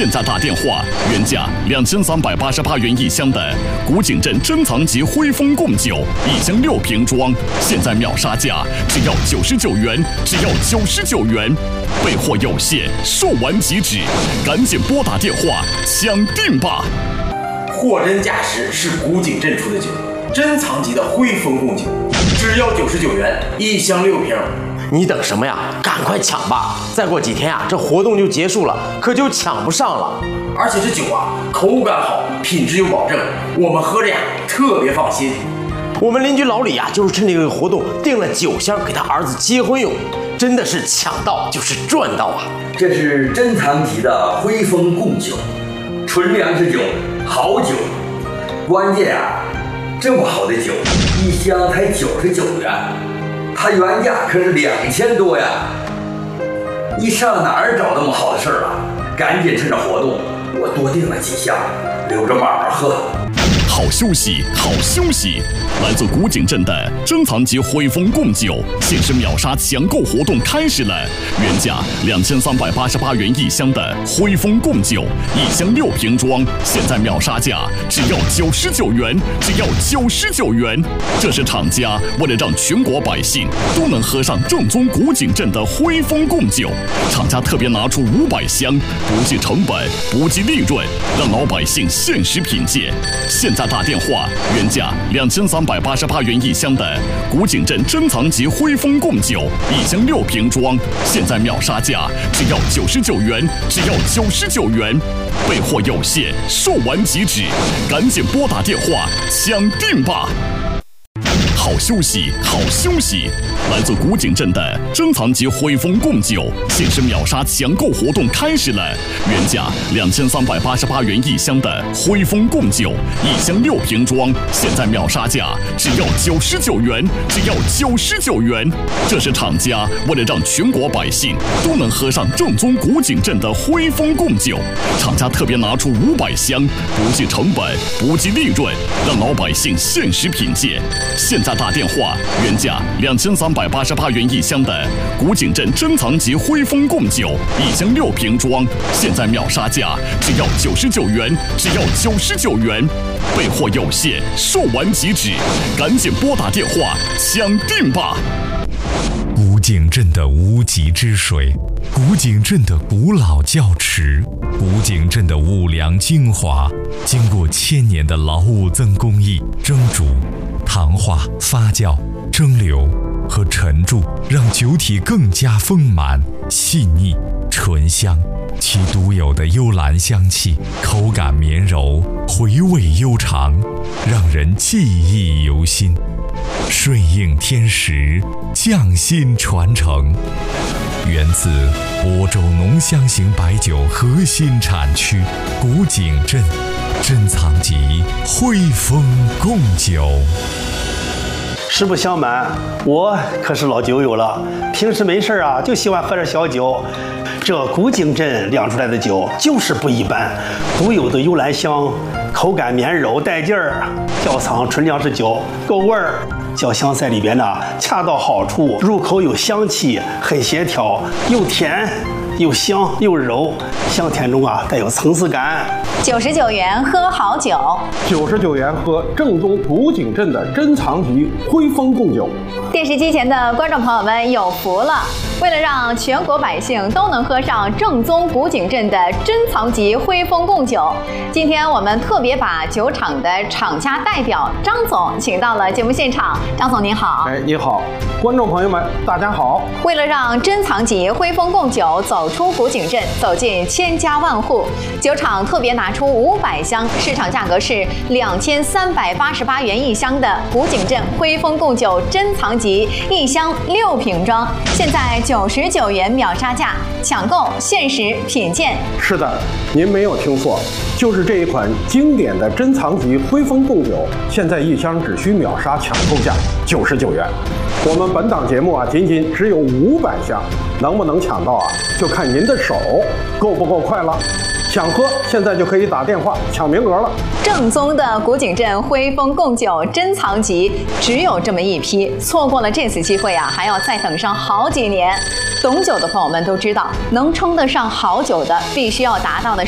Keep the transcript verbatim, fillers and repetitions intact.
现在打电话，原价两千三百八十八元一箱的古井镇珍藏级徽丰贡酒，一箱六瓶装，现在秒杀价只要九十九元，只要九十九元。备货有限，售完即止，赶紧拨打电话抢订吧！ 货真价实是古井镇出的酒，珍藏级的徽丰贡酒，只要九十九元一箱六瓶。 你等什么呀？赶快抢吧！再过几天啊，这活动就结束了，可就抢不上了。 而且这酒啊，口感好，品质有保证，我们喝着呀特别放心。 我们邻居老李啊，就是趁这个活动订了酒箱给他儿子结婚用，真的是抢到就是赚到啊！ 这是珍藏级的徽丰贡酒，纯粮食酒，好酒。关键啊，这么好的酒，一箱才九十九元，它原价可是两千多呀！你上哪儿找那么好的事儿啊？赶紧趁着活动，我多订了几箱，留着慢慢喝。 好休息，好休息！来自古井镇的珍藏级徽丰贡酒限时秒杀抢购活动开始了，原价两千三百八十八元一箱的徽丰贡酒，一箱六瓶装，现在秒杀价只要九十九元，只要九十九元。这是厂家为了让全国百姓都能喝上正宗古井镇的徽丰贡酒，厂家特别拿出五百箱，不计成本，不计利润，让老百姓限时品鉴。现在打电话，原价两千三百八十八元一箱的古井镇珍藏级徽丰贡酒，一箱六瓶装，现在秒杀价只要九十九元，只要九十九元。备货有限，售完即止，赶紧拨打电话抢订吧！好休息，好休息！来自古井镇的珍藏级徽丰贡酒限时秒杀抢购活动开始了，原价两千三百八十八元一箱的徽丰贡酒，一箱六瓶装，现在秒杀价只要九十九元，只要九十九元。这是厂家为了让全国百姓都能喝上正宗古井镇的徽丰贡酒，厂家特别拿出五百箱，不计成本，不计利润，让老百姓限时品鉴。现在打电话，原价两千三百八十八元一箱的古井镇珍藏级徽丰贡酒，一箱六瓶装，现在秒杀价只要九十九元，只要九十九元。备货有限，售完即止，赶紧拨打电话抢订吧！ 古井镇的无极之水，古井镇的古老窖池，古井镇的五粮精华，经过千年的老五增工艺蒸煮、糖化、发酵、蒸馏和陈铸，让酒体更加丰满、细腻、醇香。其独有的幽兰香气，口感绵柔，回味悠长，让人记忆犹新。顺应天时，匠心传承，源自亳州浓香型白酒核心产区古井镇珍藏级徽丰贡酒。 实不相瞒，我可是老酒友了，平时没事啊就喜欢喝点小酒。这古井镇酿出来的酒就是不一般，独有的幽兰香，口感绵柔带劲儿，窖藏纯粮食酒，够味儿。酱香在里边呢，恰到好处，入口有香气，很协调，又甜又香又柔，香甜中啊带有层次感。 九十九元喝好酒， 九十九元喝正宗古井镇的珍藏级徽丰贡酒。 电视机前的观众朋友们有福了！为了让全国百姓都能喝上正宗古井镇的珍藏级徽丰贡酒，今天我们特别把酒厂的厂家代表张总请到了节目现场。张总您好。 哎，你好，观众朋友们大家好。 为了让珍藏级徽丰贡酒走出古井镇，走进千家万户，酒厂特别拿出五百箱，市场价格是两千三百八十八元一箱的古井镇徽丰贡酒珍藏级，一箱六瓶装，现在九十九元秒杀价，抢购限时品鉴。 是的，您没有听错，就是这一款经典的珍藏级徽丰贡酒，现在一箱只需秒杀抢购价九十九元。我们本档节目啊，仅仅只有五百箱，能不能抢到啊，就看您的手够不够快了。想喝，现在就可以打电话抢名额了。 正宗的古井镇徽丰贡酒珍藏级只有这么一批，错过了这次机会啊，还要再等上好几年。懂酒的朋友们都知道，能称得上好酒的，必须要达到的